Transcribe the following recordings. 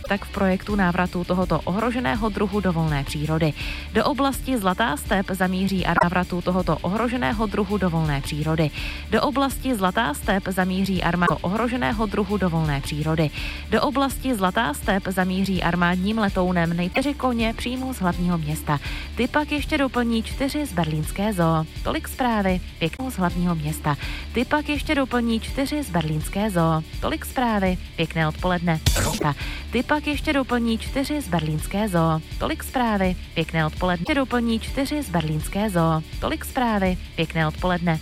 tak v projektu návratu tohoto ohroženého druhu do volné přírody. Do oblasti Zlatá step zamíří návratu tohoto ohroženého druhu do volné přírody. Do oblasti Zlatá step zamíří armáda ohroženého druhu do volné přírody. Do oblasti Zlatá step zamíří armádním letounem nejčtyři koně přímo z hlavního města. Ty pak ještě doplní 4 z berlínské zoo. Tolik zprávy, pěknou z hlavního města. Ty pak ještě doplní 4 z berlínské zoo. Tolik zprávy, pěkné odpoledne. Ty pak ještě doplní 4 z berlínské zoo. Tolik zprávy, pěkné odpoledne. Doplní 4 z berlínské zoo. Tolik zprávy, pěkné odpoledne.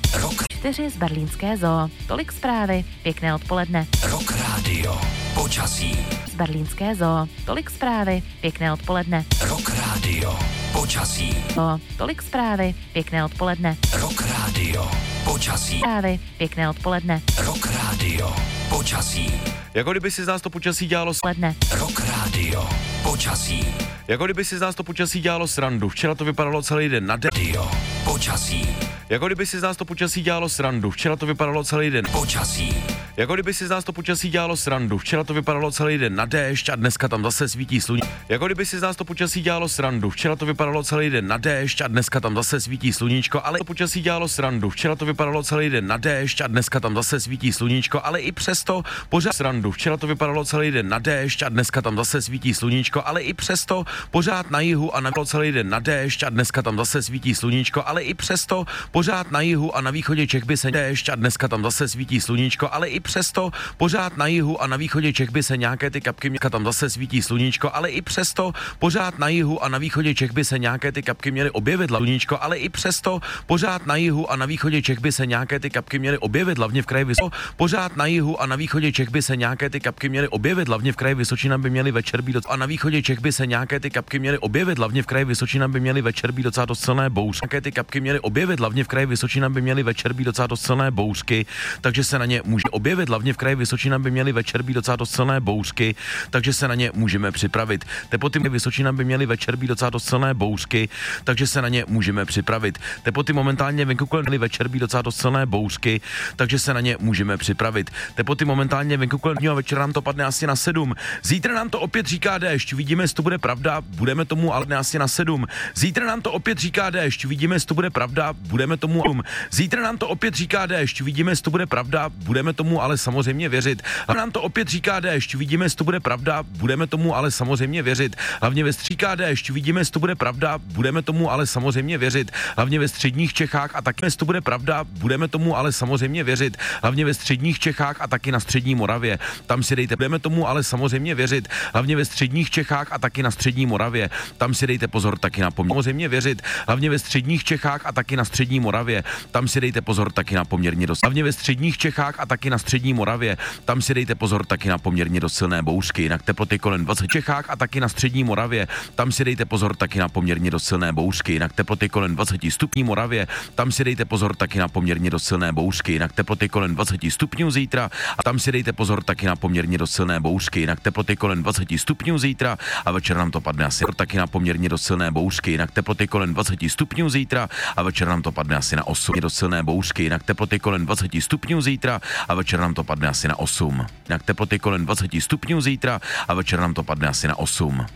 4 z berlínské zoo. Tolik zprávy, pěkné odpoledne. Rock Radio. Počasí. Z berlínské zoo. Tolik zprávy, pěkné odpoledne. Rock Radio. Počasí. Tolik zprávy, pěkné odpoledne. Rock Radio. Počasí. Zprávy, pěkné odpoledne. Rock Radio. Počasí. Jako kdyby si z nás to počasí dělalo Odpoledne. Rock Radio. Počasí. Jako kdyby si z nás to počasí dělalo srandu. Včera to vypadalo celý den na Radio. Počasí. Jako kdyby si z nás to počasí dělalo srandu. Včera to vypadalo celý den. Počasí. Jako kdyby si z nás to počasí dělalo srandu. Včera to vypadalo celý den na déšť a dneska tam zase svítí sluníčko. Jako kdyby si z nás to počasí dělalo srandu. Včera to vypadalo celý den na déšť a dneska tam zase svítí sluníčko, ale to počasí dělalo srandu. Včera to vypadalo celý den na déšť a dneska tam zase svítí sluníčko, ale i přesto pořád srandu. Včera to vypadalo celý den na déšť a dneska tam zase svítí sluníčko, ale i přesto pořád na jihu a na celý den na déšť a dneska tam zase svítí sluníčko, ale i přesto pořád na jihu a na východě Čech by se déšť a dneska tam zase svítí sluníčko, ale i přesto pořád na jihu a na východě Čech by se nějaké ty kapky měly, tam zase svítí sluníčko, ale i přesto pořád na jihu a na východě Čech by se nějaké ty kapky měly objevit sluníčko, ale i přesto pořád na jihu a na východě Čech by se nějaké ty kapky měly objevit, hlavně v kraji pořád na jihu a na východě Čech by se nějaké ty kapky měly objevit, hlavně v kraji Vysočina by měly večer být a na východě Čech by se nějaké ty kapky měly objevit, hlavně v kraji Vysočina by měly večer být docela dost silné bouřky. Nějaké ty kapky měly objevit, hlavně v kraji Vysočina by měly večer být docela dost silné bouřky, takže se na ně může objevit, hlavně v kraji Vysočina by měly večer být docela dost silné bouřky, takže se na ně můžeme připravit. Teploty Vysočina by měly večer být docela dost silné bouřky, takže se na ně můžeme připravit. Teploty momentálně venku kolem měly večer být docela dost silné bouřky, takže se na ně můžeme připravit. Teploty momentálně venku kolem dní a večer nám to padne asi na 7. Zítra nám to opět říká déšť, uvidíme, jestli to bude pravda, budeme tomu ale asi na 7. Zítra nám to opět říká déšť, uvidíme, jestli to bude pravda, budeme tomu. Zítra nám to opět říká déšť, uvidíme, jestli to bude pravda, budeme tomu ale samozřejmě věřit. A nám to opět říká déšť, uvidíme, jestli to bude pravda, budeme tomu ale samozřejmě věřit. Hlavně ve stříká déšť, uvidíme, jestli to bude pravda, budeme tomu ale samozřejmě věřit. Hlavně ve středních Čechách a taky jestli to bude pravda, budeme tomu ale samozřejmě věřit. Hlavně ve středních Čechách a taky na střední Moravě. Tam si dejte, budeme tomu ale samozřejmě věřit. Hlavně ve středních Čechách a taky na střední Moravě. Tam si dejte pozor taky na samozřejmě věřit. Hlavně ve středních Čechách a taky na střední Moravě. Tam si dejte pozor taky na poměrně dost. Hlavně ve středních Čechách a taky na střední Moravě. Tam si dejte pozor taky na poměrně dost silné bouřky. Jinak teploty kolem 20 Čechách a taky na střední Moravě. Tam si dejte pozor taky na poměrně dost silné bouřky. Jinak teploty kolem 20 stupňů Moravě. Tam si dejte pozor taky na poměrně dost silné bouřky. Jinak teploty kolem 20 stupňů zítra a tam si dejte pozor taky na poměrně dost silné bouřky. Jinak teploty kolem 20 stupňů zítra a večer nám to padne asi taky na poměrně dost silné bouřky. Jinak teploty kolem 20 stupňů zítra a večer nám to padne asi na 8. Dost silné bouřky. Jinak teploty kolem 20 stupňů zítra a večer nám to padne asi na 8. Jinak teploty kolem 20 stupňů zítra a večer nám to padne asi na 8.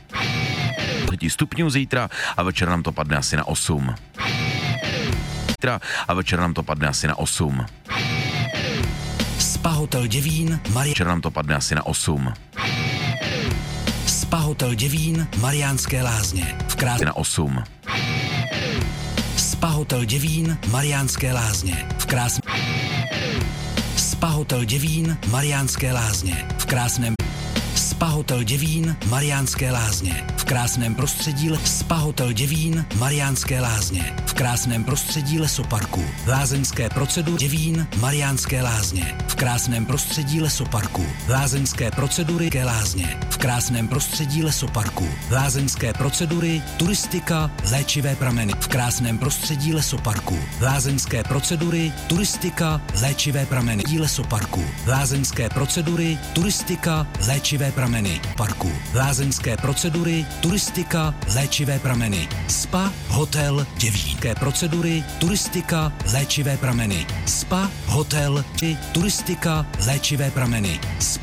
20 stupňů zítra a večer nám to padne asi na 8. A večer nám to padne asi na 8. Spa Hotel Děvín, Večer nám to padne asi na 8. Spa Hotel Děvín, Mariánské Lázně. V krásné na 8. Spa Hotel Děvín, Mariánské Lázně. V krásném Spa Hotel Děvín, Mariánské Lázně. V krásném Spa Hotel Děvín, Mariánské Lázně. V krásném prostředí Spa Hotel Děvín, Mariánské Lázně. V krásném prostředí lesoparku. Lázeňské procedury Děvín, Mariánské Lázně. V krásném prostředí lesoparku. Lázeňské procedury ke Lázně. V krásném prostředí lesoparku. Lázeňské procedury, turistika, léčivé prameny. V krásném prostředí lesoparku. Lázeňské procedury, turistika, léčivé prameny. Lesoparku. Lázeňské procedury, turistika, léčivé prameny. Parku. Lázeňské procedury, turistika, léčivé prameny. Spa Hotel Děvín. Procedury, turistika, léčivé prameny. Spa Hotel, turistika, léčivé prameny.